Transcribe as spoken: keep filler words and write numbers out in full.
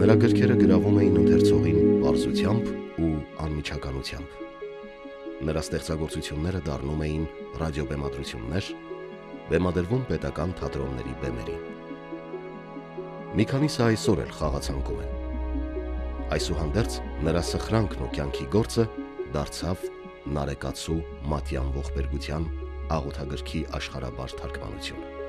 Նրա գրքերը գրավում էին ընթերցողին պարզությամբ ու անմիջականությամբ։ Նրա ստեղծագործությունները դառնում էին ռադիոբեմադրություններ, բեմադրվում պետական թատրոնների բեմերին։ Մի քանիսը այսօր էլ խաղացանկում են։ Այսուհանդերձ նրա սխրանքն ու կյանքի գործը դարձավ Նարեկացու Մատյան ողբերգության աղոթագրքի աշխարհաբար թարգմանությունը։